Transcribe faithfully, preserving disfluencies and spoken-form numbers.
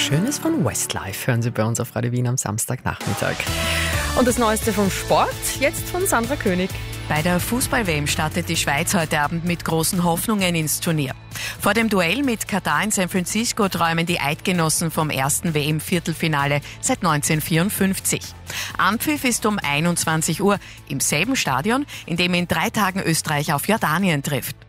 Schönes von Westlife hören Sie bei uns auf Radio Wien am Samstagnachmittag. Und das Neueste vom Sport, jetzt von Sandra König. Bei der Fußball-W M startet die Schweiz heute Abend mit großen Hoffnungen ins Turnier. Vor dem Duell mit Katar in San Francisco träumen die Eidgenossen vom ersten W M-Viertelfinale seit neunzehnhundertvierundfünfzig. Anpfiff ist um einundzwanzig Uhr im selben Stadion, in dem in drei Tagen Österreich auf Jordanien trifft.